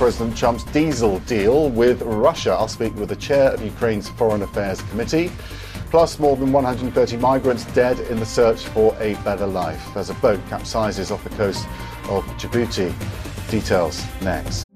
President Trump's diesel deal with Russia. I'll speak with the chair of Ukraine's Foreign Affairs Committee. Plus, more than 130 migrants dead in the search for a better life as a boat capsizes off the coast of Djibouti. Details next.